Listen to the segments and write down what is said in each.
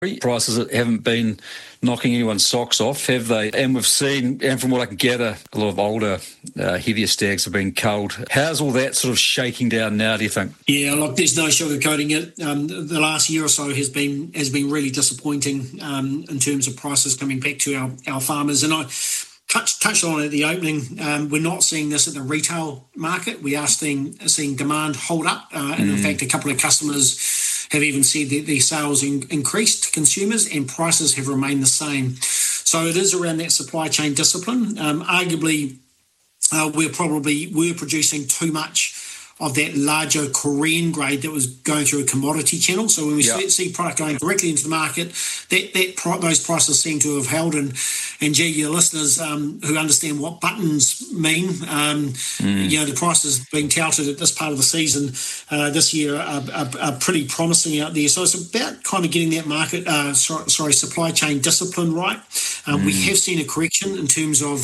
Prices haven't been knocking anyone's socks off, have they? And we've seen, and from what I can gather, a lot of older, heavier stags have been culled. How's all that sort of shaking down now, do you think? Yeah, look, there's no sugarcoating it. The last year or so has been really disappointing in terms of prices coming back to our farmers. And I touched on it at the opening. We're not seeing this at the retail market. We are seeing demand hold up. And in fact, a couple of customers have even said that their sales increased to consumers and prices have remained the same. So it is around that supply chain discipline. Arguably, we're producing too much of that larger Korean grade that was going through a commodity channel. So when we see product going directly into the market, those prices seem to have held. And gee, your listeners who understand what buttons mean, the prices being touted at this part of the season this year are pretty promising out there. So it's about kind of getting that market, supply chain discipline right. We have seen a correction in terms of,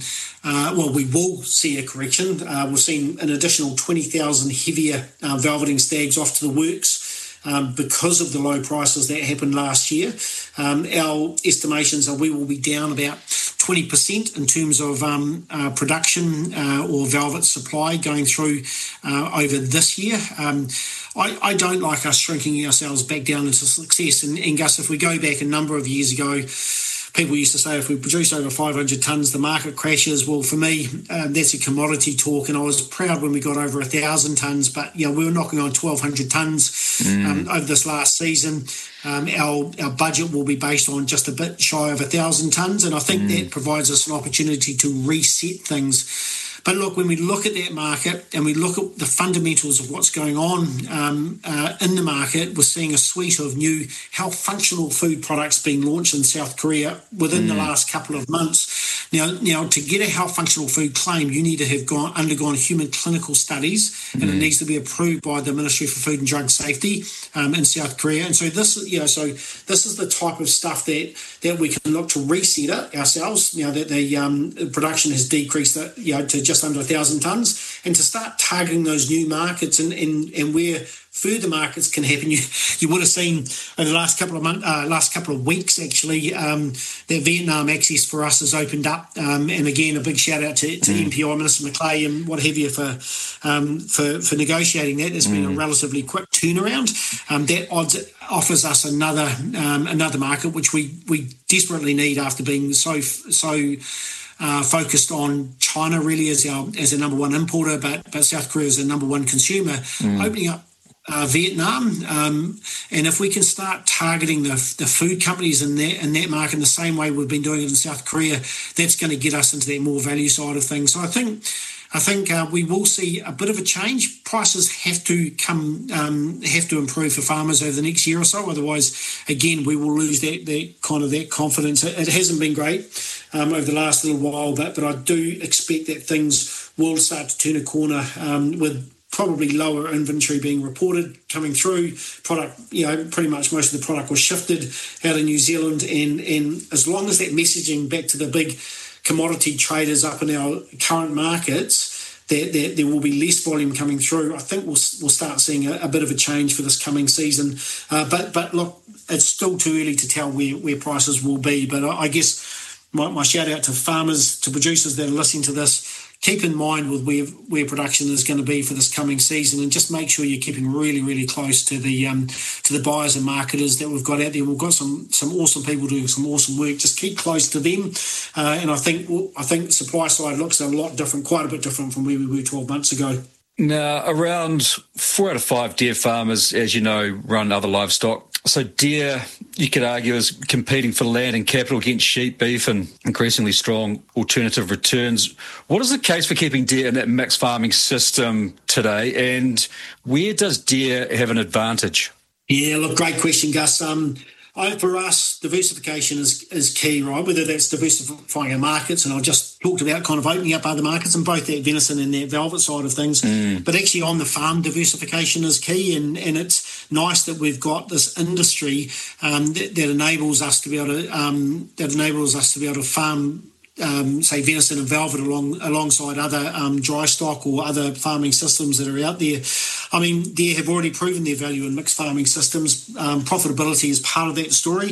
we will see a correction. We've seen an additional 20,000 heavier velveting stags off to the works because of the low prices that happened last year. Our estimations are we will be down about 20% in terms of production or velvet supply going through over this year. I don't like us shrinking ourselves back down into success. And Gus, if we go back a number of years ago, people used to say if we produce over 500 tonnes, the market crashes. Well, for me, that's a commodity talk, and I was proud when we got over 1,000 tonnes, but we were knocking on 1,200 tonnes over this last season. Our budget will be based on just a bit shy of 1,000 tonnes, and I think that provides us an opportunity to reset things. But look, when we look at that market and we look at the fundamentals of what's going on in the market, we're seeing a suite of new health functional food products being launched in South Korea within the last couple of months. Now, to get a health functional food claim, you need to have undergone human clinical studies, and it needs to be approved by the Ministry for Food and Drug Safety in South Korea. And so this is the type of stuff that we can look to reset it ourselves. Now that the production has decreased, to just under 1,000 tonnes, and to start targeting those new markets and where further markets can happen. You would have seen over the last couple of weeks actually that Vietnam access for us has opened up, and again a big shout out to MPI Minister Macleay and what have you for negotiating that. There's been a relatively quick turnaround. That offers us another market which we desperately need after being so focused on China really as a number one importer, but South Korea as a number one consumer, opening up Vietnam, and if we can start targeting the food companies in that market in the same way we've been doing it in South Korea, that's going to get us into that more value side of things. So I think we will see a bit of a change. Prices have to improve for farmers over the next year or so. Otherwise, again, we will lose that confidence. It hasn't been great over the last little while, but I do expect that things will start to turn a corner with probably lower inventory being reported coming through. Product, pretty much most of the product was shifted out of New Zealand, and as long as that messaging back to the big commodity traders up in our current markets, that there will be less volume coming through, I think we'll start seeing a bit of a change for this coming season. But look, it's still too early to tell where prices will be. But I guess my shout out to farmers, to producers that are listening to this, keep in mind with where production is going to be for this coming season, and just make sure you're keeping really, really close to the buyers and marketers that we've got out there. We've got some awesome people doing some awesome work. Just keep close to them, and I think the supply side looks a lot different, quite a bit different from where we were 12 months ago. Now, around 4 out of 5 deer farmers, as you know, run other livestock. So deer, you could argue, is competing for land and capital against sheep, beef, and increasingly strong alternative returns. What is the case for keeping deer in that mixed farming system today, and where does deer have an advantage? Yeah, look, great question, Gus. For us, diversification is key, right? Whether that's diversifying our markets, and I just talked about kind of opening up other markets in both that venison and that velvet side of things, but actually on the farm, diversification is key, and it's nice that we've got this industry that enables us to be able to farm say venison and velvet alongside other dry stock or other farming systems that are out there. I mean, they have already proven their value in mixed farming systems. Profitability is part of that story.